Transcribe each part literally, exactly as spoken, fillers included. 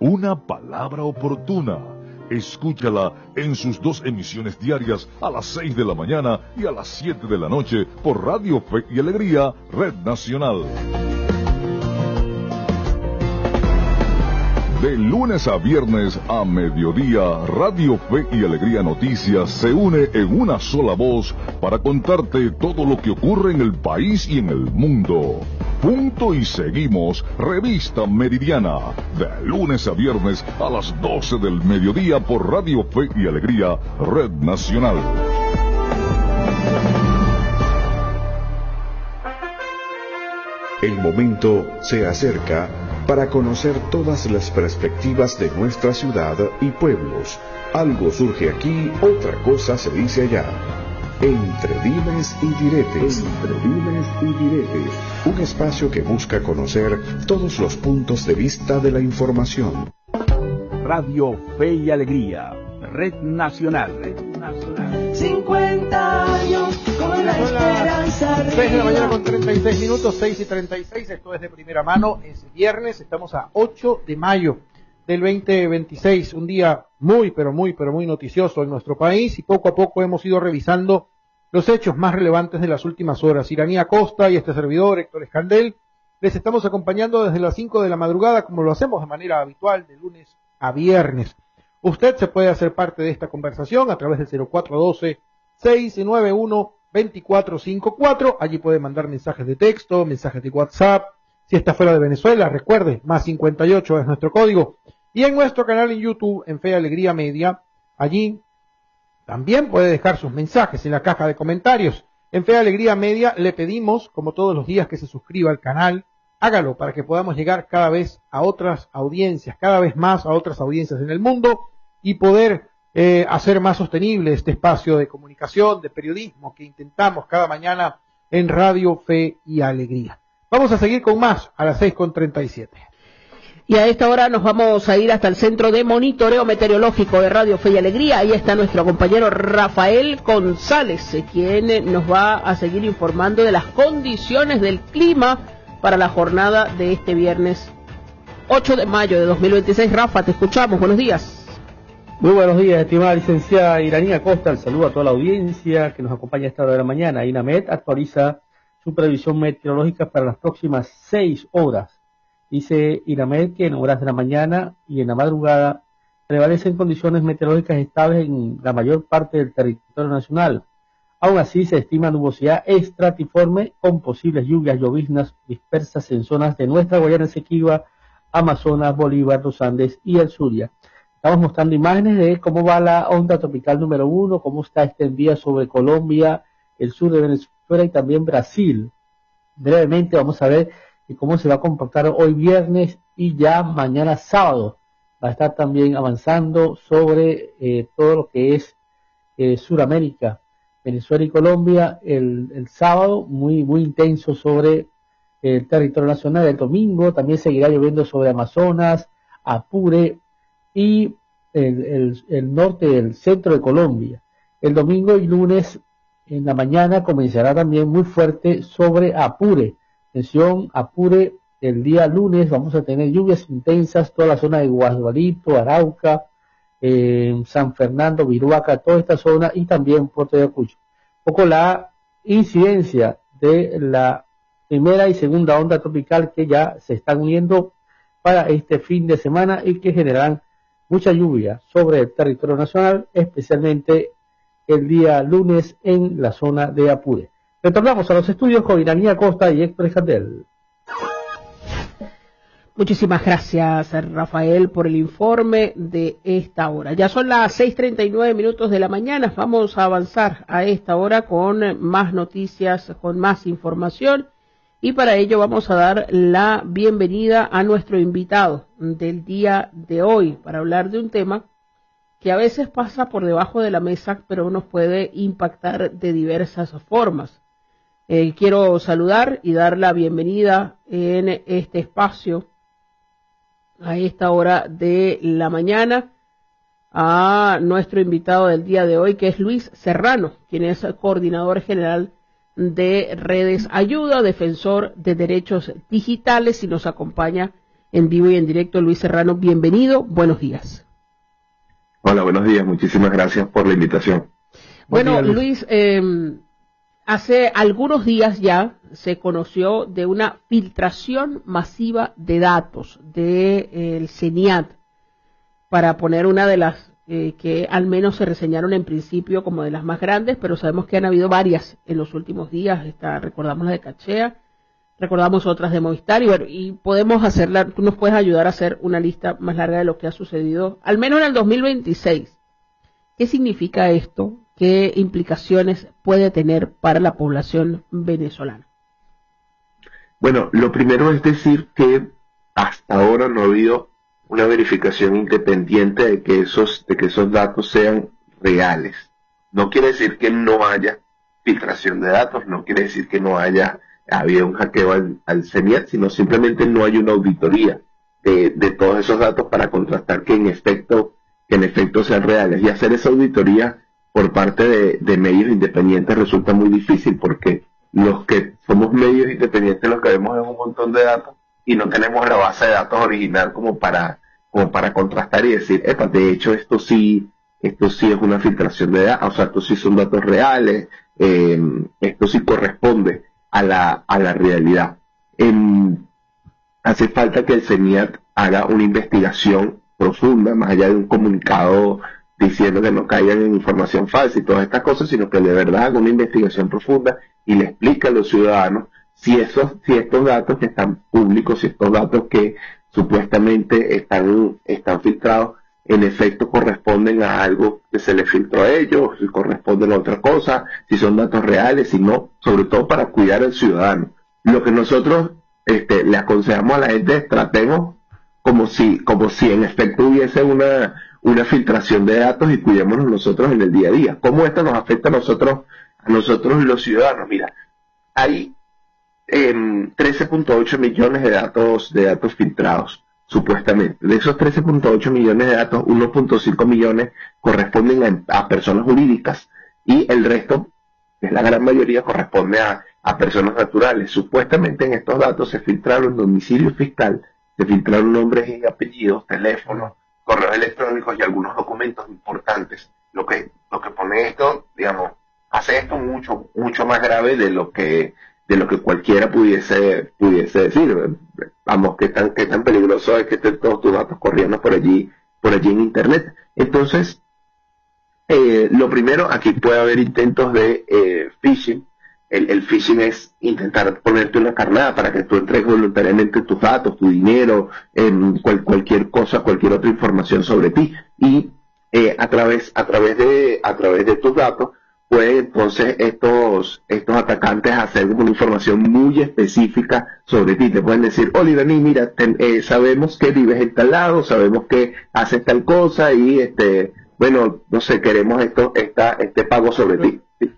una palabra oportuna. Escúchala en sus dos emisiones diarias a las seis de la mañana y a las siete de la noche por Radio Fe y Alegría, Red Nacional. De lunes a viernes a mediodía, Radio Fe y Alegría Noticias se une en una sola voz para contarte todo lo que ocurre en el país y en el mundo. Punto y seguimos, Revista Meridiana, de lunes a viernes a las doce del mediodía por Radio Fe y Alegría, Red Nacional. El momento se acerca para conocer todas las perspectivas de nuestra ciudad y pueblos. Algo surge aquí, otra cosa se dice allá. Entre dimes y diretes. Entre dimes y diretes. Un espacio que busca conocer todos los puntos de vista de la información. Radio Fe y Alegría, Red Nacional. Red Nacional. cincuenta años con la esperanza. seis de la mañana con treinta y seis minutos, seis y treinta y seis, esto es de primera mano, es viernes, estamos a ocho de mayo del veinte veintiséis, un día muy, pero muy, pero muy noticioso en nuestro país, y poco a poco hemos ido revisando los hechos más relevantes de las últimas horas. Iranía Costa y este servidor, Héctor Escandel, les estamos acompañando desde las cinco de la madrugada, como lo hacemos de manera habitual, de lunes a viernes. Usted se puede hacer parte de esta conversación a través del cero cuatro uno dos, seis nueve uno, dos cuatro cinco cuatro, allí puede mandar mensajes de texto, mensajes de WhatsApp. Si está fuera de Venezuela, recuerde, más cincuenta y ocho es nuestro código. Y en nuestro canal en YouTube, en Fe y Alegría Media, allí también puede dejar sus mensajes en la caja de comentarios. En Fe y Alegría Media le pedimos, como todos los días, que se suscriba al canal. Hágalo para que podamos llegar cada vez a otras audiencias, cada vez más a otras audiencias en el mundo y poder eh, hacer más sostenible este espacio de comunicación, de periodismo que intentamos cada mañana en Radio Fe y Alegría. Vamos a seguir con más a las seis con treinta y siete. Y a esta hora nos vamos a ir hasta el Centro de Monitoreo Meteorológico de Radio Fe y Alegría. Ahí está nuestro compañero Rafael González, quien nos va a seguir informando de las condiciones del clima para la jornada de este viernes ocho de mayo de dos mil veintiséis. Rafa, te escuchamos. Buenos días. Muy buenos días, estimada licenciada Iranía Costa. El saludo a toda la audiencia que nos acompaña a esta hora de la mañana. INAMED actualiza su previsión meteorológica para las próximas seis horas. Dice INAMED que en horas de la mañana y en la madrugada prevalecen condiciones meteorológicas estables en la mayor parte del territorio nacional. Aún así, se estima nubosidad estratiforme con posibles lluvias lloviznas dispersas en zonas de nuestra Guayana Esequiba, Amazonas, Bolívar, los Andes y el Zulia. Estamos mostrando imágenes de cómo va la onda tropical número uno, cómo está extendida sobre Colombia, el sur de Venezuela y también Brasil. Brevemente vamos a ver cómo se va a comportar hoy viernes y ya mañana sábado. Va a estar también avanzando sobre eh, todo lo que es eh, Suramérica, Venezuela y Colombia el, el sábado, muy muy intenso sobre el territorio nacional. El domingo también seguirá lloviendo sobre Amazonas, Apure y el, el, el norte del centro de Colombia. El domingo y lunes en la mañana comenzará también muy fuerte sobre Apure. Atención, Apure, el día lunes vamos a tener lluvias intensas, toda la zona de Guadualito, Arauca, eh, San Fernando, Viruaca, toda esta zona y también Puerto de Ayacucho. Un poco la incidencia de la primera y segunda onda tropical que ya se están uniendo para este fin de semana y que generarán mucha lluvia sobre el territorio nacional, especialmente el día lunes en la zona de Apure. Retornamos a los estudios con Iranía Costa y Héctor Escandel. Muchísimas gracias, Rafael, por el informe de esta hora. Ya son las seis treinta y nueve minutos de la mañana. Vamos a avanzar a esta hora con más noticias, con más información. Y para ello vamos a dar la bienvenida a nuestro invitado del día de hoy para hablar de un tema que a veces pasa por debajo de la mesa, pero nos puede impactar de diversas formas. Eh, quiero saludar y dar la bienvenida en este espacio a esta hora de la mañana a nuestro invitado del día de hoy, que es Luis Serrano, quien es coordinador general de Redes Ayuda, defensor de derechos digitales, y nos acompaña en vivo y en directo. Luis Serrano, bienvenido, buenos días. Hola, buenos días, muchísimas gracias por la invitación. Bueno, día, Luis, Luis eh, hace algunos días ya se conoció de una filtración masiva de datos del de, eh, CENIAT, para poner una de las eh, que al menos se reseñaron en principio como de las más grandes, pero sabemos que han habido varias en los últimos días. Esta, recordamos la de Cachea, recordamos otras de Movistar, y, bueno, y podemos hacerla, tú nos puedes ayudar a hacer una lista más larga de lo que ha sucedido, al menos en el dos mil veintiséis. ¿Qué significa esto? ¿Qué implicaciones puede tener para la población venezolana? Bueno, lo primero es decir que hasta ahora no ha habido una verificación independiente de que esos, de que esos datos sean reales. No quiere decir que no haya filtración de datos, no quiere decir que no haya habido un hackeo al, al CENIAT, sino simplemente no hay una auditoría de, de todos esos datos para contrastar que en efecto, que en efecto sean reales. Y hacer esa auditoría por parte de, de medios independientes resulta muy difícil, porque los que somos medios independientes lo que vemos es un montón de datos y no tenemos la base de datos original como para como para contrastar y decir, epa, de hecho esto sí esto sí es una filtración de datos, o sea, estos sí son datos reales, eh, esto sí corresponde a la a la realidad. Eh, hace falta que el CENIAT haga una investigación profunda, más allá de un comunicado diciendo que no caigan en información falsa y todas estas cosas, sino que de verdad haga una investigación profunda y le explique a los ciudadanos si esos, si estos datos que están públicos, si estos datos que supuestamente están, están filtrados, en efecto corresponden a algo que se les filtró a ellos, si corresponden a otra cosa, si son datos reales, si no, sobre todo para cuidar al ciudadano. Lo que nosotros este, le aconsejamos a la gente es tratemos como si, como si en efecto hubiese una, una filtración de datos y cuidémonos nosotros en el día a día. ¿Cómo esto nos afecta a nosotros, a nosotros los ciudadanos? Mira, hay eh, trece punto ocho millones de datos, de datos filtrados, supuestamente. De esos trece punto ocho millones de datos, uno punto cinco millones corresponden a, a personas jurídicas y el resto, que es la gran mayoría, corresponde a, a personas naturales. Supuestamente en estos datos se filtraron domicilio fiscal, se filtraron nombres y apellidos, teléfonos, correos electrónicos y algunos documentos importantes. Lo que, lo que pone esto, digamos, hace esto mucho, mucho más grave de lo que, de lo que cualquiera pudiese, pudiese decir. Vamos, qué tan, qué tan peligroso es que estén todos tus datos corriendo por allí, por allí en internet. Entonces, eh, lo primero, aquí puede haber intentos de eh, phishing. El, el phishing es intentar ponerte una carnada para que tú entregues voluntariamente tus datos, tu dinero, en cual, cualquier cosa, cualquier otra información sobre ti. Y eh, a través, a través de, a través de tus datos, pueden entonces estos, estos atacantes hacer una información muy específica sobre ti. Te pueden decir, oye, Dani, mira, ten, eh, sabemos que vives en tal lado, sabemos que haces tal cosa y este, bueno, no sé, queremos esto, esta, este pago sobre ti. ¿Sí?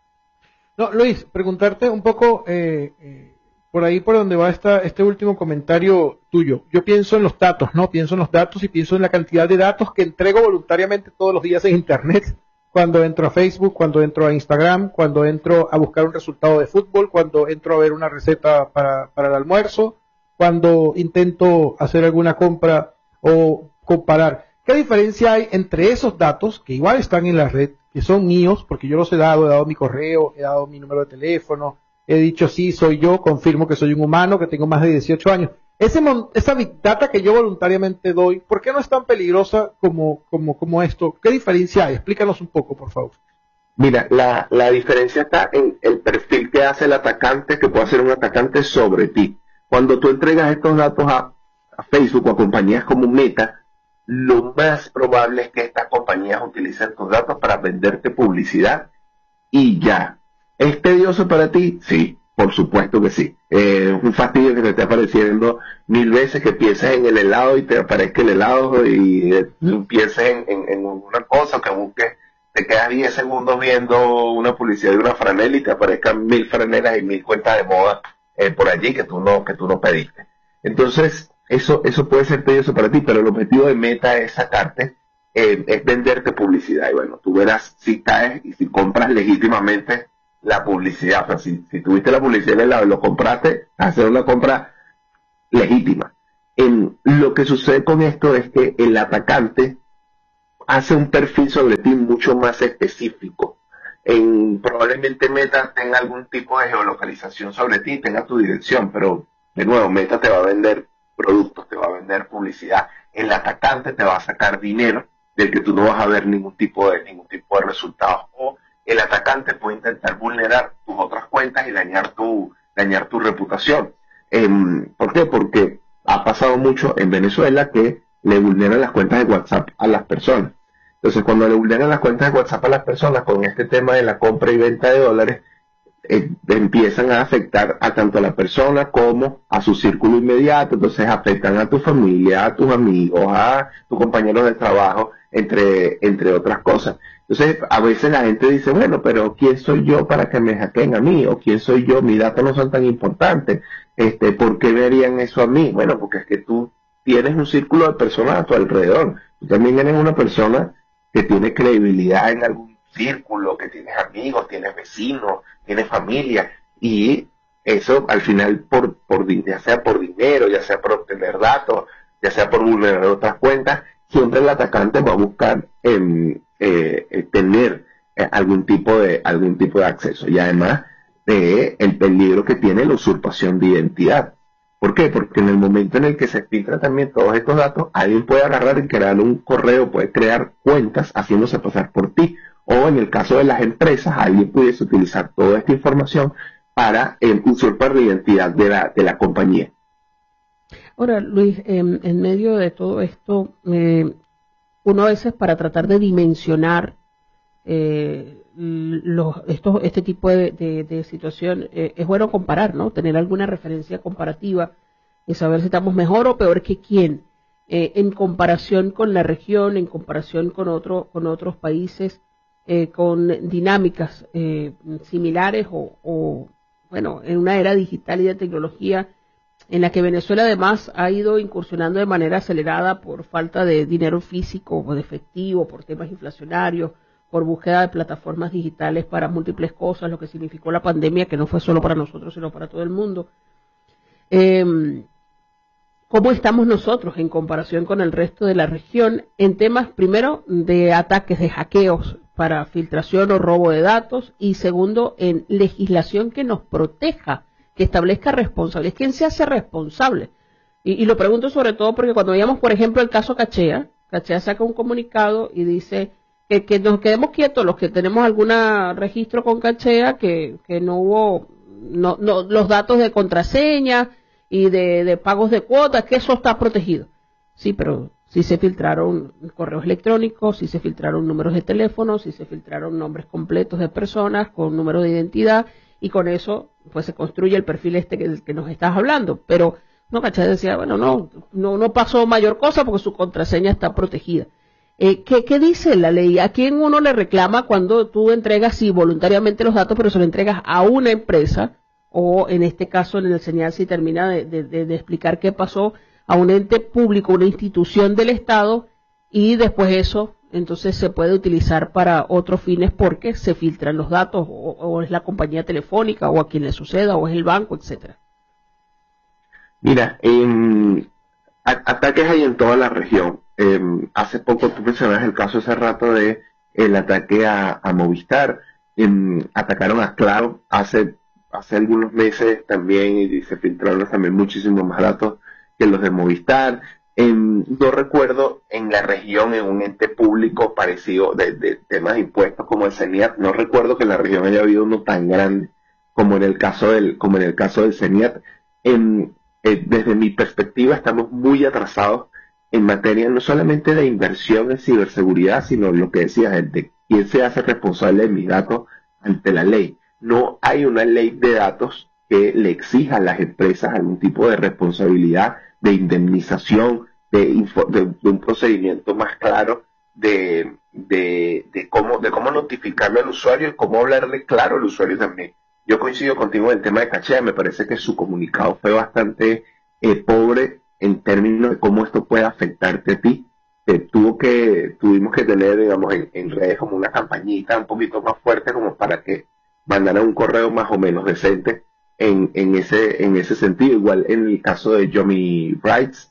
No, Luis, preguntarte un poco eh, eh, por ahí por donde va esta, este último comentario tuyo. Yo pienso en los datos, ¿no? Pienso en los datos y pienso en la cantidad de datos que entrego voluntariamente todos los días en Internet, cuando entro a Facebook, cuando entro a Instagram, cuando entro a buscar un resultado de fútbol, cuando entro a ver una receta para, para el almuerzo, cuando intento hacer alguna compra o comparar. ¿Qué diferencia hay entre esos datos, que igual están en la red, que son míos, porque yo los he dado, he dado mi correo, he dado mi número de teléfono, he dicho sí, soy yo, confirmo que soy un humano, que tengo más de dieciocho años? Ese, esa big data que yo voluntariamente doy, ¿por qué no es tan peligrosa como, como, como esto? ¿Qué diferencia hay? Explícanos un poco, por favor. Mira, la, la diferencia está en el perfil que hace el atacante, que puede hacer un atacante sobre ti. Cuando tú entregas estos datos a, a Facebook o a compañías como Meta, lo más probable es que estas compañías utilicen tus datos para venderte publicidad y ya. ¿Es tedioso para ti? Sí, por supuesto que sí. Eh, un fastidio que te esté apareciendo mil veces, que pienses en el helado y te aparezca el helado y eh, pienses en, en, en una cosa, que busques, te quedas diez segundos viendo una publicidad de una franela y te aparezcan mil franelas y mil cuentas de moda eh, por allí que tú no, que tú no pediste. Entonces, Eso, eso puede ser tedioso para ti, pero el objetivo de Meta es sacarte, eh, es venderte publicidad. Y bueno, tú verás si caes y si compras legítimamente la publicidad. O sea, si, si tuviste la publicidad en el lado y lo compraste, hacer una compra legítima. En, lo que sucede con esto es que el atacante hace un perfil sobre ti mucho más específico. En, probablemente Meta tenga algún tipo de geolocalización sobre ti, tenga tu dirección, pero de nuevo, Meta te va a vender productos, te va a vender publicidad. El atacante te va a sacar dinero del que tú no vas a ver ningún tipo de ningún tipo de resultados. O el atacante puede intentar vulnerar tus otras cuentas y dañar tu dañar tu reputación. Eh, ¿Por qué? Porque ha pasado mucho en Venezuela que le vulneran las cuentas de WhatsApp a las personas. Entonces, cuando le vulneran las cuentas de WhatsApp a las personas con este tema de la compra y venta de dólares, eh, empiezan a afectar a tanto a la persona como a su círculo inmediato. Entonces, afectan a tu familia, a tus amigos, a tus compañeros de trabajo, entre, entre otras cosas. Entonces, a veces la gente dice, bueno, pero ¿quién soy yo para que me hackeen a mí? ¿O quién soy yo? Mis datos no son tan importantes. Este, ¿por qué me harían eso a mí? Bueno, porque es que tú tienes un círculo de personas a tu alrededor. Tú también eres una persona que tiene credibilidad en algún círculo, que tienes amigos, tienes vecinos, tienes familia, y eso al final, por, por ya sea por dinero, ya sea por obtener datos, ya sea por vulnerar otras cuentas, siempre el atacante va a buscar eh, eh, tener eh, algún tipo de algún tipo de acceso, y además de eh, el peligro que tiene la usurpación de identidad. ¿Por qué? Porque en el momento en el que se filtran también todos estos datos, alguien puede agarrar y crear un correo, puede crear cuentas haciéndose pasar por ti. O en el caso de las empresas, alguien pudiese utilizar toda esta información para eh, usurpar la identidad de la, de la compañía. Ahora, Luis, eh, en medio de todo esto, eh, uno a veces para tratar de dimensionar eh, los, estos, este tipo de, de, de situación, eh, es bueno comparar, ¿no? Tener alguna referencia comparativa y saber si estamos mejor o peor que quién, eh, en comparación con la región, en comparación con, otro, con otros países, eh, con dinámicas eh, similares o, o, bueno, en una era digital y de tecnología en la que Venezuela además ha ido incursionando de manera acelerada por falta de dinero físico o de efectivo, por temas inflacionarios, por búsqueda de plataformas digitales para múltiples cosas, lo que significó la pandemia, que no fue solo para nosotros, sino para todo el mundo. Eh, ¿Cómo estamos nosotros en comparación con el resto de la región en temas, primero, de ataques, de hackeos para filtración o robo de datos, y segundo, en legislación que nos proteja, que establezca responsabilidades? ¿Quién se hace responsable? Y, y lo pregunto sobre todo porque cuando veíamos, por ejemplo, el caso Cachea, Cachea saca un comunicado y dice que, que nos quedemos quietos los que tenemos algún registro con Cachea, que, que no hubo no, no, los datos de contraseña y de, de pagos de cuotas, que eso está protegido. Sí, pero si se filtraron correos electrónicos, si se filtraron números de teléfono, si se filtraron nombres completos de personas con número de identidad, y con eso pues se construye el perfil este que, que nos estás hablando. Pero no, Cachea decía, bueno, no, no, no pasó mayor cosa porque su contraseña está protegida. Eh, ¿qué, ¿Qué dice la ley? ¿A quién uno le reclama cuando tú entregas, sí, voluntariamente los datos, pero se lo entregas a una empresa, o en este caso en el señal si termina de, de, de, de explicar qué pasó, a un ente público, una institución del Estado, y después eso entonces se puede utilizar para otros fines porque se filtran los datos, o, o es la compañía telefónica, o a quien le suceda, o es el banco, etcétera? Mira, en ataques hay en toda la región. Eh, hace poco tú mencionabas el caso hace rato de el ataque a, a Movistar. Eh, atacaron a Claro hace hace algunos meses también, y se filtraron también muchísimos más datos que los de Movistar. Eh, no recuerdo en la región, en un ente público parecido de, de temas de impuestos como el CENIAT, no recuerdo que en la región haya habido uno tan grande como en el caso del como en el caso del CENIAT. Eh, eh, desde mi perspectiva estamos muy atrasados en materia no solamente de inversión en ciberseguridad, sino lo que decías, de quién se hace responsable de mis datos ante la ley. No hay una ley de datos que le exija a las empresas algún tipo de responsabilidad, de indemnización, de, info, de, de un procedimiento más claro de, de, de, cómo, de cómo notificarle al usuario y cómo hablarle claro al usuario también. Yo coincido contigo en el tema de Cachea, me parece que su comunicado fue bastante eh, pobre en términos de cómo esto puede afectarte a ti. Eh, tuvo que, tuvimos que tener, digamos, en, en redes como una campañita un poquito más fuerte como para que mandara un correo más o menos decente en, en ese en ese sentido. Igual en el caso de Yomi Brights,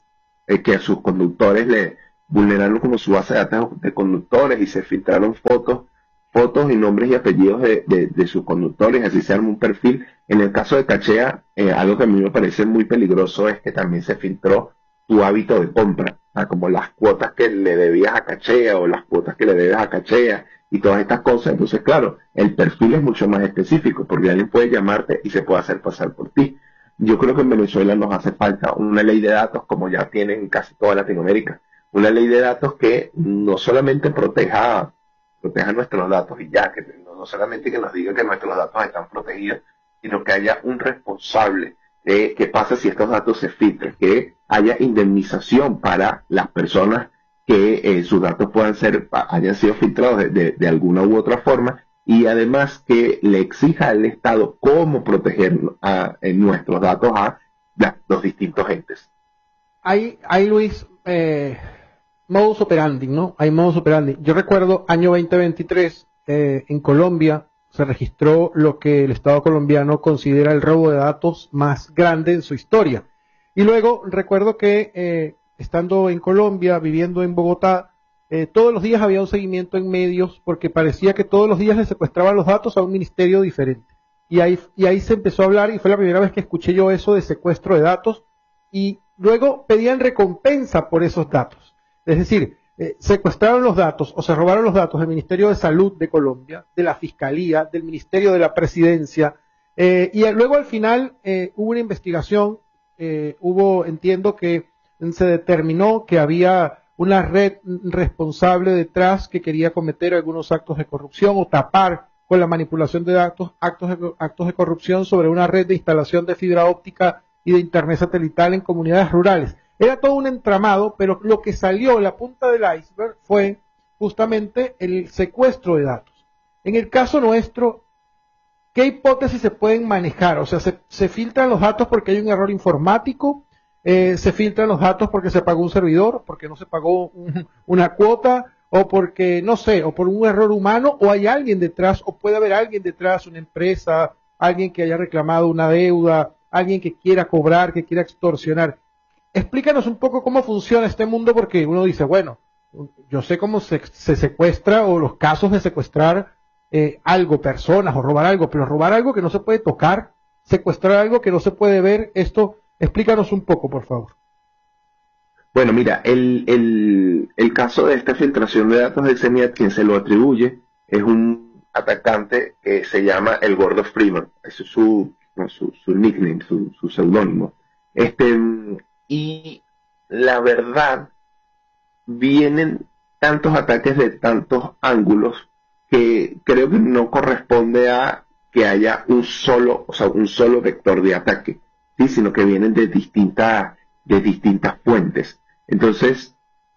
eh, que a sus conductores le vulneraron como su base de datos de conductores y se filtraron fotos, fotos y nombres y apellidos de, de, de sus conductores, así se arma un perfil. En el caso de Cachea, eh, algo que a mí me parece muy peligroso es que también se filtró tu hábito de compra, o sea, como las cuotas que le debías a Cachea o las cuotas que le debes a Cachea y todas estas cosas. Entonces, claro, el perfil es mucho más específico porque alguien puede llamarte y se puede hacer pasar por ti. Yo creo que en Venezuela nos hace falta una ley de datos como ya tienen casi toda Latinoamérica, una ley de datos que no solamente proteja, proteja nuestros datos y ya, que no, no solamente que nos diga que nuestros datos están protegidos, sino que haya un responsable de qué pasa si estos datos se filtran, que haya indemnización para las personas que eh, sus datos puedan ser, hayan sido filtrados de, de, de alguna u otra forma, y además que le exija al Estado cómo proteger a, en nuestros datos a la, los distintos entes. Hay, hay Luis, eh, modus operandi, ¿no? Hay modus operandi. Yo recuerdo año veinte veintitrés, eh, en Colombia se registró lo que el Estado colombiano considera el robo de datos más grande en su historia. Y luego recuerdo que eh, estando en Colombia, viviendo en Bogotá, eh, todos los días había un seguimiento en medios porque parecía que todos los días le secuestraban los datos a un ministerio diferente. Y ahí, y ahí se empezó a hablar y fue la primera vez que escuché yo eso de secuestro de datos y luego pedían recompensa por esos datos. Es decir, eh, secuestraron los datos o se robaron los datos del Ministerio de Salud de Colombia, de la Fiscalía, del Ministerio de la Presidencia, eh, y luego al final eh, hubo una investigación, eh, hubo, entiendo que se determinó que había una red responsable detrás que quería cometer algunos actos de corrupción o tapar con la manipulación de datos actos de, actos de corrupción sobre una red de instalación de fibra óptica y de internet satelital en comunidades rurales. Era todo un entramado, pero lo que salió, la punta del iceberg, fue justamente el secuestro de datos. En el caso nuestro, ¿qué hipótesis se pueden manejar? O sea, se, se filtran los datos porque hay un error informático, eh, se filtran los datos porque se pagó un servidor, porque no se pagó un, una cuota, o porque, no sé, o por un error humano, o hay alguien detrás, o puede haber alguien detrás, una empresa, alguien que haya reclamado una deuda, alguien que quiera cobrar, que quiera extorsionar. Explícanos un poco cómo funciona este mundo, porque uno dice, bueno, yo sé cómo se, se secuestra o los casos de secuestrar eh, algo, personas o robar algo, pero robar algo que no se puede tocar, secuestrar algo que no se puede ver, esto, explícanos un poco, por favor. Bueno, mira, el, el, el caso de esta filtración de datos del CENIAT, quien se lo atribuye, es un atacante que se llama el Gordo Freeman, ese es su, su, su nickname, su, su seudónimo. Este... Y la verdad, vienen tantos ataques de tantos ángulos que creo que no corresponde a que haya un solo, o sea, un solo vector de ataque, ¿sí? Sino que vienen de distintas, de distintas fuentes. Entonces,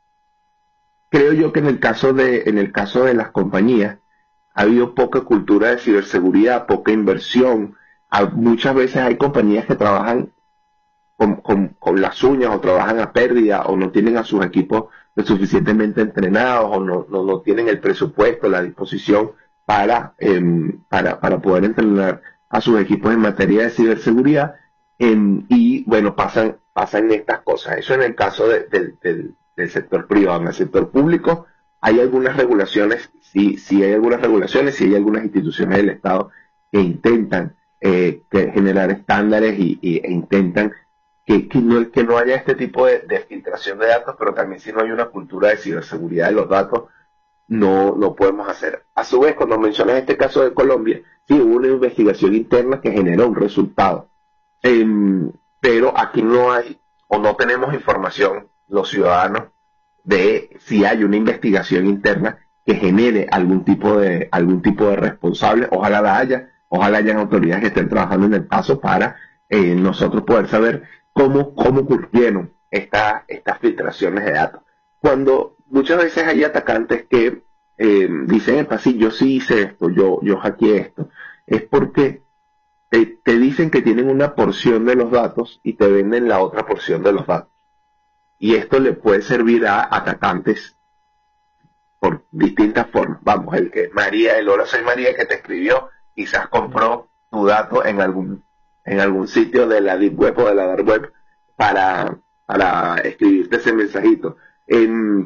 creo yo que en el caso de, en el caso de las compañías, ha habido poca cultura de ciberseguridad, poca inversión. A, muchas veces hay compañías que trabajan Con, con, con las uñas o trabajan a pérdida o no tienen a sus equipos lo suficientemente entrenados o no, no, no tienen el presupuesto, la disposición para, eh, para, para poder entrenar a sus equipos en materia de ciberseguridad eh, y bueno, pasan, pasan estas cosas. Eso en el caso de, de, de, del sector privado. En el sector público hay algunas regulaciones, sí, sí hay algunas regulaciones, sí hay algunas instituciones del Estado que intentan eh, que generar estándares y, y, e intentan Que, que, no, que no haya este tipo de, de filtración de datos, pero también si no hay una cultura de ciberseguridad de los datos, no, no podemos hacer. A su vez, cuando mencionas este caso de Colombia, sí hubo una investigación interna que generó un resultado, eh, pero aquí no hay, o no tenemos información, los ciudadanos, de si hay una investigación interna que genere algún tipo de, algún tipo de responsable. Ojalá la haya, ojalá hayan autoridades que estén trabajando en el caso para eh, nosotros poder saber cómo, cómo ocurrieron esta, estas filtraciones de datos. Cuando muchas veces hay atacantes que eh, dicen, sí, yo sí hice esto, yo, yo hackeé esto, es porque te, te dicen que tienen una porción de los datos y te venden la otra porción de los datos. Y esto le puede servir a atacantes por distintas formas. Vamos, el que María, el hola soy María que te escribió, quizás compró tu dato en algún en algún sitio de la deep web o de la dark web para, para escribirte ese mensajito. Eh,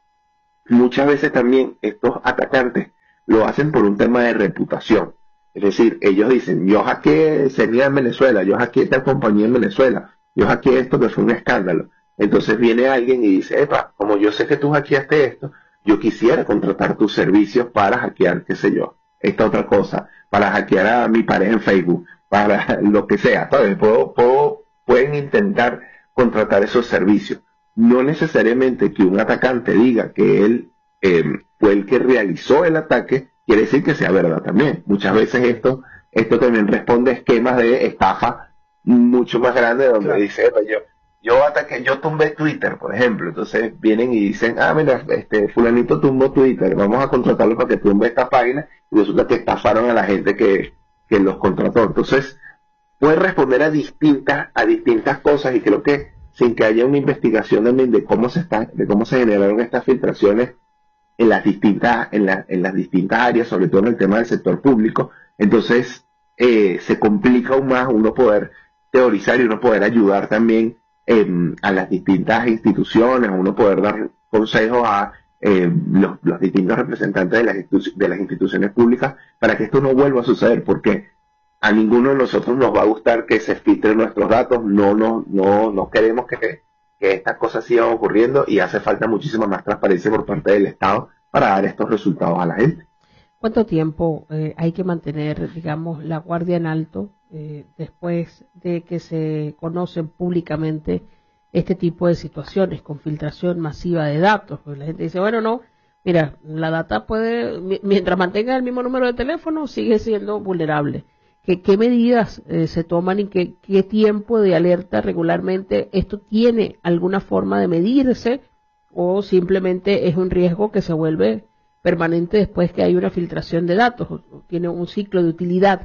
muchas veces también estos atacantes lo hacen por un tema de reputación. Es decir, ellos dicen, yo hackeé Señal en Venezuela, yo hackeé tal compañía en Venezuela, yo hackeé esto que fue un escándalo. Entonces viene alguien y dice, epa, como yo sé que tú hackeaste esto, yo quisiera contratar tus servicios para hackear, qué sé yo, esta otra cosa, para hackear a mi pareja en Facebook, para lo que sea, ¿sabes? Puedo, puedo, pueden intentar contratar esos servicios. No necesariamente que un atacante diga que él eh, fue el que realizó el ataque, quiere decir que sea verdad también. Muchas veces esto, esto también responde a esquemas de estafa mucho más grandes donde claro. dice, yo, yo ataqué, yo tumbé Twitter, por ejemplo. Entonces vienen y dicen, ah, mira, este fulanito tumbó Twitter, vamos a contratarlo para que tumbe esta página, y resulta que estafaron a la gente que, que los contrató. Entonces, puede responder a distintas, a distintas cosas, y creo que sin que haya una investigación también de cómo se está, de cómo se generaron estas filtraciones en las distintas, en, la, en las distintas áreas, sobre todo en el tema del sector público, entonces eh, se complica aún más uno poder teorizar y uno poder ayudar también eh, a las distintas instituciones, a uno poder dar consejos a eh, los, los distintos representantes de las, institu- de las instituciones públicas para que esto no vuelva a suceder, porque a ninguno de nosotros nos va a gustar que se filtren nuestros datos, no, no, no, no queremos que, que estas cosas sigan ocurriendo, y hace falta muchísima más transparencia por parte del Estado para dar estos resultados a la gente. ¿Cuánto tiempo eh, hay que mantener, digamos, la guardia en alto eh, después de que se conocen públicamente este tipo de situaciones con filtración masiva de datos? Pues la gente dice, bueno, no, mira, la data puede, mientras mantenga el mismo número de teléfono, sigue siendo vulnerable. ¿Qué, qué medidas eh, se toman y qué, qué tiempo de alerta regularmente? ¿Esto tiene alguna forma de medirse o simplemente es un riesgo que se vuelve permanente después que hay una filtración de datos? ¿O tiene un ciclo de utilidad?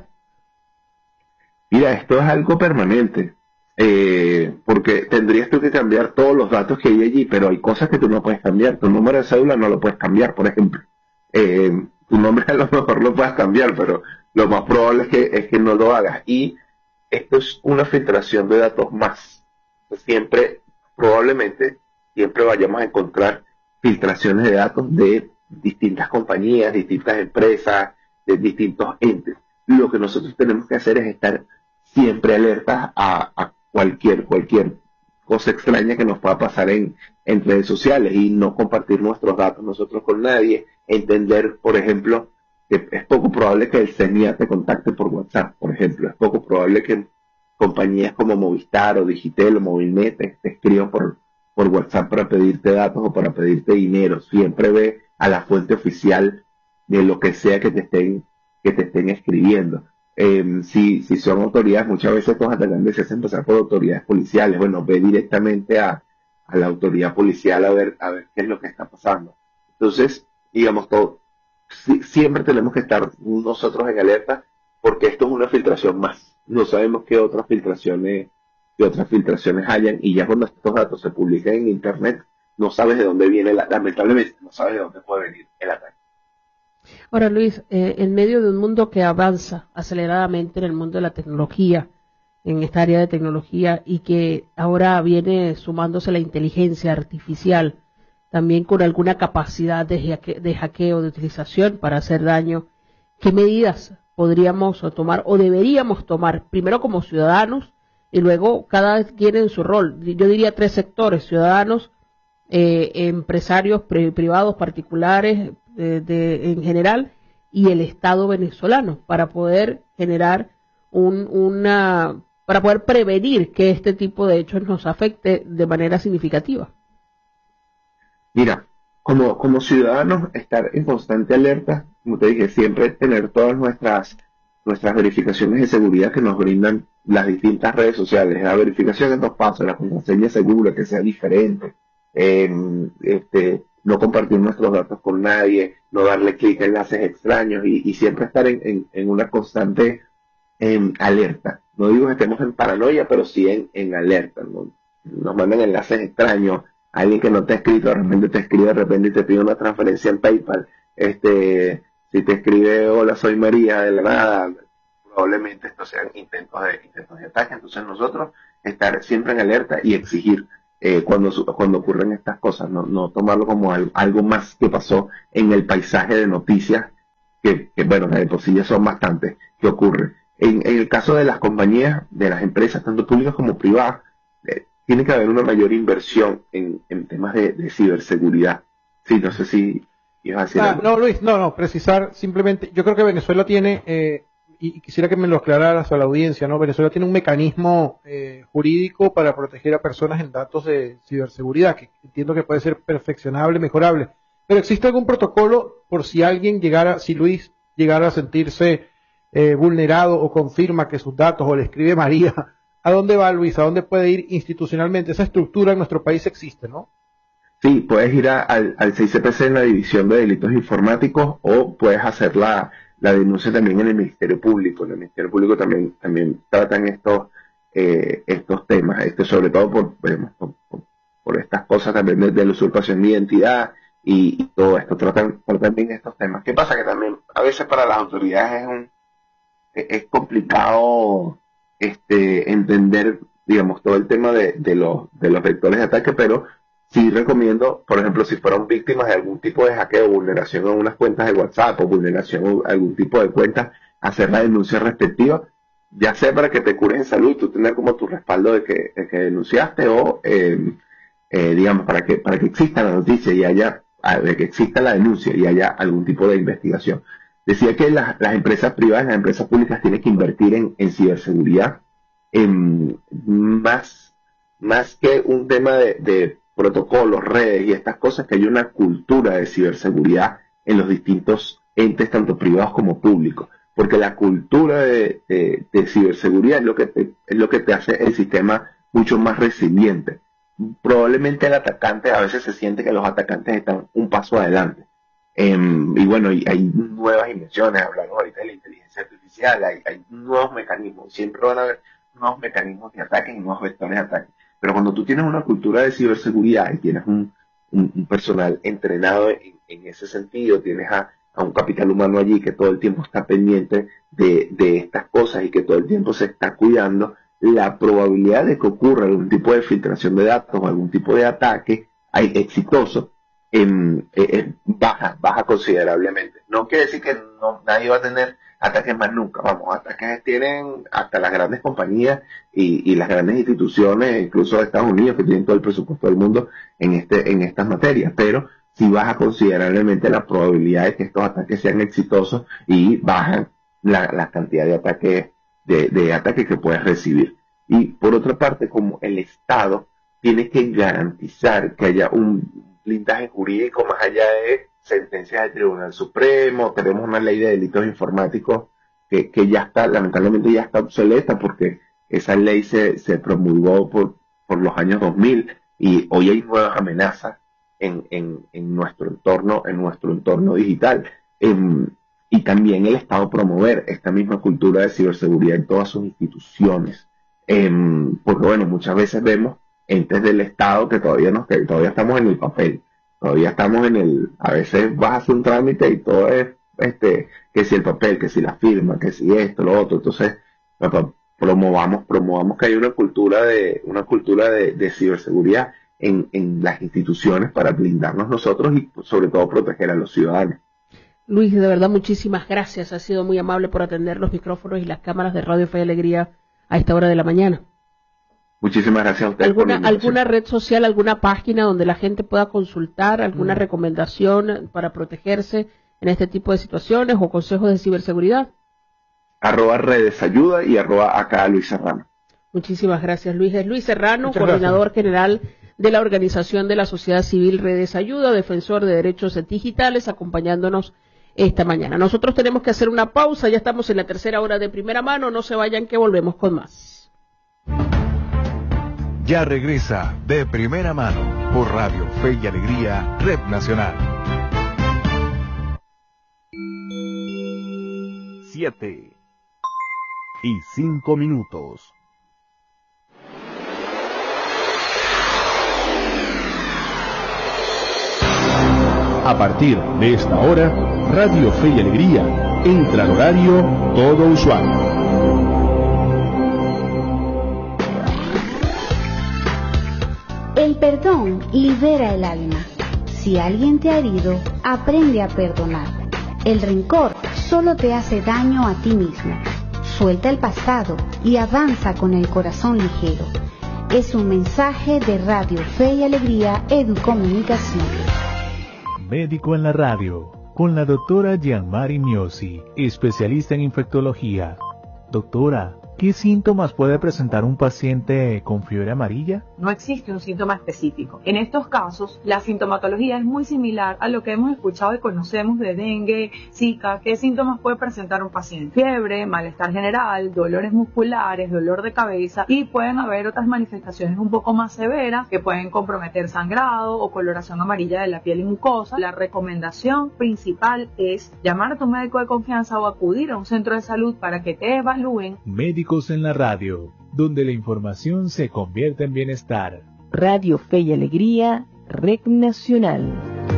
Mira, esto es algo permanente, eh, porque tendrías tú que cambiar todos los datos que hay allí, pero hay cosas que tú no puedes cambiar. Tu número de cédula no lo puedes cambiar, por ejemplo. Eh, tu nombre a lo mejor lo puedes cambiar, pero lo más probable es que, es que no lo hagas. Y esto es una filtración de datos más. Siempre, probablemente, siempre vayamos a encontrar filtraciones de datos de distintas compañías, distintas empresas, de distintos entes. Lo que nosotros tenemos que hacer es estar siempre alertas a, a cualquier, cualquier cosa extraña que nos pueda pasar en, en redes sociales, y no compartir nuestros datos nosotros con nadie. Entender, por ejemplo, que es poco probable que el C E N I A te contacte por WhatsApp, por ejemplo. Es poco probable que compañías como Movistar o Digitel o Movilnet te, te escriban por, por WhatsApp para pedirte datos o para pedirte dinero. Siempre ve a la fuente oficial de lo que sea que te estén, que te estén escribiendo. Eh, si, si son autoridades, muchas veces estos atacantes se hacen pasar por autoridades policiales. Bueno, ve directamente a, a la autoridad policial a ver, a ver qué es lo que está pasando. Entonces, digamos, todo, si, siempre tenemos que estar nosotros en alerta, porque esto es una filtración más. No sabemos qué otras filtraciones, qué otras filtraciones hayan, y ya cuando estos datos se publican en internet, no sabes de dónde viene, la, lamentablemente, no sabes de dónde puede venir el ataque. Ahora, Luis, eh, en medio de un mundo que avanza aceleradamente en el mundo de la tecnología, en esta área de tecnología, y que ahora viene sumándose la inteligencia artificial, también con alguna capacidad de, jaque, de hackeo, de utilización para hacer daño, ¿qué medidas podríamos tomar o deberíamos tomar, primero como ciudadanos, y luego cada quien en su rol? Yo diría tres sectores: ciudadanos, eh, empresarios pri- privados, particulares, de, de, en general, y el Estado venezolano, para poder generar un, una, para poder prevenir que este tipo de hechos nos afecte de manera significativa. Mira, como, como ciudadanos, estar en constante alerta, como te dije, siempre tener todas nuestras, nuestras verificaciones de seguridad que nos brindan las distintas redes sociales, la verificación en dos pasos, la contraseña segura, que sea diferente, eh, este, no compartir nuestros datos con nadie, no darle clic a enlaces extraños, y, y siempre estar en, en, en una constante en alerta. No digo que estemos en paranoia, pero sí en, en alerta, ¿no? Nos mandan enlaces extraños, alguien que no te ha escrito, de repente te escribe, de repente te pide una transferencia en PayPal, este, si te escribe hola soy María de la nada, probablemente estos sean intentos de, intentos de ataque. Entonces nosotros estar siempre en alerta y exigir eh, cuando, cuando ocurren estas cosas, no, no tomarlo como algo, algo más que pasó en el paisaje de noticias, que, que bueno, de por sí ya son bastantes, que ocurre. En, en el caso de las compañías, de las empresas, tanto públicas como privadas, eh, tiene que haber una mayor inversión en, en temas de, de ciberseguridad. Sí, no sé si ibas a decir ah, algo. No, Luis, no, no, precisar simplemente, yo creo que Venezuela tiene, eh, y quisiera que me lo aclararas a la audiencia, ¿no? Venezuela tiene un mecanismo eh, jurídico para proteger a personas en datos de ciberseguridad, que entiendo que puede ser perfeccionable, mejorable. Pero ¿existe algún protocolo por si alguien llegara, si Luis llegara a sentirse eh, vulnerado o confirma que sus datos, o le escribe María, ¿a dónde va Luis? ¿A dónde puede ir institucionalmente? Esa estructura en nuestro país existe, ¿no? Sí, puedes ir a, al, al seis C P C en la División de Delitos Informáticos, o puedes hacer la, la denuncia también en el Ministerio Público. En el Ministerio Público también, también tratan estos, eh, estos temas, este, sobre todo por, por, por, por estas cosas también de, de la usurpación de identidad y, y todo esto, tratan, tratan bien estos temas. ¿Qué pasa? Que también a veces para las autoridades es un es complicado este entender, digamos, todo el tema de, de los de los vectores de ataque, pero sí recomiendo, por ejemplo, si fueron víctimas de algún tipo de hackeo, vulneración a unas cuentas de WhatsApp o vulneración a algún tipo de cuenta, hacer la denuncia respectiva, ya sea para que te cures en salud y tú tener como tu respaldo de que, de que denunciaste, o eh, eh, digamos, para que para que exista la noticia y haya, de que exista la denuncia y haya algún tipo de investigación. Decía que las, las empresas privadas, las empresas públicas tienen que invertir en, en ciberseguridad, en más, más que un tema de, de protocolos, redes y estas cosas, que hay una cultura de ciberseguridad en los distintos entes, tanto privados como públicos, porque la cultura de, de, de ciberseguridad es lo que te, es lo que te hace el sistema mucho más resiliente. Probablemente el atacante a veces se siente que los atacantes están un paso adelante. Um, y bueno, y hay nuevas invenciones, hablamos ahorita de la inteligencia artificial, hay, hay nuevos mecanismos, siempre van a haber nuevos mecanismos de ataque y nuevos vectores de ataque. Pero cuando tú tienes una cultura de ciberseguridad y tienes un, un, un personal entrenado en, en ese sentido, tienes a, a un capital humano allí que todo el tiempo está pendiente de, de estas cosas y que todo el tiempo se está cuidando, la probabilidad de que ocurra algún tipo de filtración de datos o algún tipo de ataque hay, exitoso En, eh, baja, baja considerablemente. No quiere decir que no, nadie va a tener ataques más nunca, vamos, ataques tienen hasta las grandes compañías y, y las grandes instituciones, incluso de Estados Unidos, que tienen todo el presupuesto del mundo en este en estas materias, pero sí baja considerablemente la probabilidad de que estos ataques sean exitosos y bajan la, la cantidad de ataques de, de ataques que puedes recibir. Y por otra parte, como el Estado tiene que garantizar que haya un blindaje jurídico más allá de sentencias del Tribunal Supremo, tenemos una ley de delitos informáticos que, que ya está, lamentablemente ya está obsoleta, porque esa ley se, se promulgó por, por los años dos mil y hoy hay nuevas amenazas en, en, en nuestro entorno, en nuestro entorno digital. En, y también el Estado promover esta misma cultura de ciberseguridad en todas sus instituciones. En, porque bueno, muchas veces vemos entes del Estado que todavía nos, que todavía estamos en el papel, todavía estamos en el, a veces vas a hacer un trámite y todo es, este, que si el papel, que si la firma, que si esto, lo otro, entonces, promovamos, promovamos que hay una cultura de, una cultura de, de ciberseguridad en, en las instituciones para blindarnos nosotros y sobre todo proteger a los ciudadanos. Luis, de verdad, muchísimas gracias, ha sido muy amable por atender los micrófonos y las cámaras de Radio Fe y Alegría a esta hora de la mañana. Muchísimas gracias a ustedes. ¿Alguna, ¿Alguna red social, alguna página donde la gente pueda consultar alguna mm. recomendación para protegerse en este tipo de situaciones o consejos de ciberseguridad? Arroba Redes Ayuda y arroba acá Luis Serrano. Muchísimas gracias, Luis. Es Luis Serrano, Muchas coordinador gracias. general de la Organización de la Sociedad Civil Redes Ayuda, defensor de derechos digitales, acompañándonos esta mañana. Nosotros tenemos que hacer una pausa, ya estamos en la tercera hora de Primera Mano, no se vayan que volvemos con más. Ya regresa De Primera Mano por Radio Fe y Alegría, Red Nacional. Siete y cinco minutos. A partir de esta hora, Radio Fe y Alegría entra al horario todo usuario. El perdón libera el alma. Si alguien te ha herido, aprende a perdonar. El rencor solo te hace daño a ti mismo. Suelta el pasado y avanza con el corazón ligero. Es un mensaje de Radio Fe y Alegría Educomunicación. Médico en la radio, con la doctora Gianmari Miosi, especialista en infectología. Doctora, ¿qué síntomas puede presentar un paciente con fiebre amarilla? No existe un síntoma específico. En estos casos, la sintomatología es muy similar a lo que hemos escuchado y conocemos de dengue, zika. ¿Qué síntomas puede presentar un paciente? Fiebre, malestar general, dolores musculares, dolor de cabeza, y pueden haber otras manifestaciones un poco más severas que pueden comprometer sangrado o coloración amarilla de la piel y mucosa. La recomendación principal es llamar a tu médico de confianza o acudir a un centro de salud para que te evalúen. Médicos en la radio, donde la información se convierte en bienestar. Radio Fe y Alegría, Red Nacional.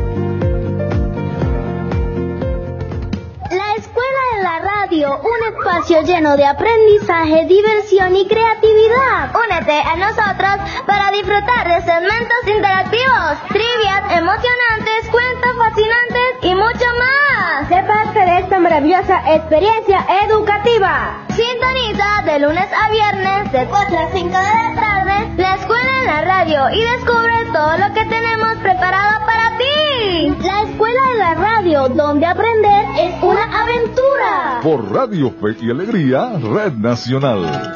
La Escuela de la Radio, un espacio lleno de aprendizaje, diversión y creatividad. Únete a nosotros para disfrutar de segmentos interactivos, trivias emocionantes, cuentos fascinantes y mucho más. Sé parte de esta maravillosa experiencia educativa. Sintoniza de lunes a viernes de cuatro a cinco de la tarde La Escuela en la Radio y descubre todo lo que tenemos preparado para ti. La Escuela de la Radio, donde aprender es una aventura. Por Radio Fe y Alegría, Red Nacional.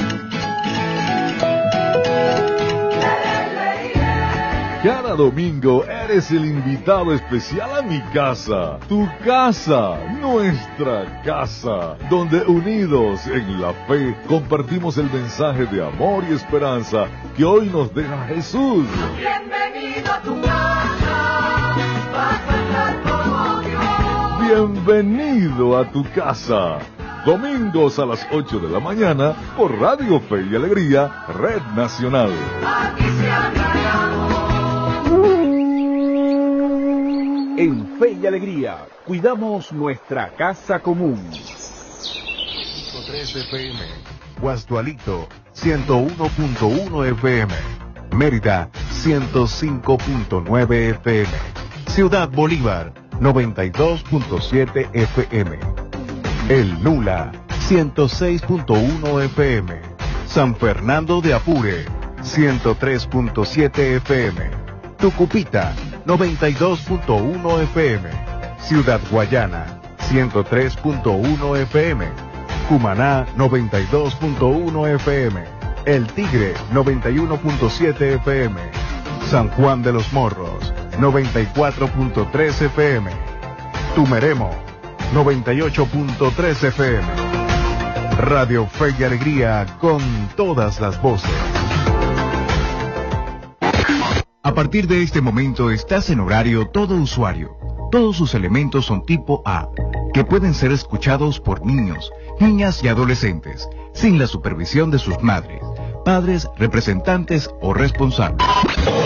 Cada domingo eres el invitado especial a mi casa, tu casa, nuestra casa, donde unidos en la fe compartimos el mensaje de amor y esperanza que hoy nos deja Jesús. Bienvenido a tu casa, vas a estar como Dios. Bienvenido a tu casa. Domingos a las ocho de la mañana por Radio Fe y Alegría, Red Nacional. Aquí se habla amor. En Fe y Alegría, cuidamos nuestra casa común. ciento tres F M, Guastualito, ciento uno punto uno F M, Mérida, ciento cinco punto nueve F M, Ciudad Bolívar, noventa y dos punto siete F M, El Nula, ciento seis punto uno F M, San Fernando de Apure, ciento tres punto siete F M, Tucupita, noventa y dos punto uno F M, Ciudad Guayana, ciento tres punto uno F M, Cumaná, noventa y dos punto uno F M, El Tigre, noventa y uno punto siete F M, San Juan de los Morros, noventa y cuatro punto tres F M, Tumeremo, noventa y ocho punto tres F M. Radio Fe y Alegría con todas las voces. A partir de este momento estás en horario todo usuario. Todos sus elementos son tipo A, que pueden ser escuchados por niños, niñas y adolescentes, sin la supervisión de sus madres, padres, representantes o responsables.